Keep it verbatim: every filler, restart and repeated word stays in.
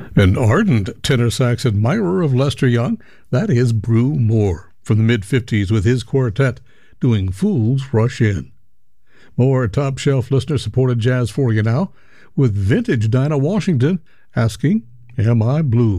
An ardent tenor sax admirer of Lester Young, that is Brew Moore, from the mid-fifties with his quartet doing Fools Rush In. More top-shelf listener-supported jazz for you now, with vintage Dinah Washington asking, Am I Blue?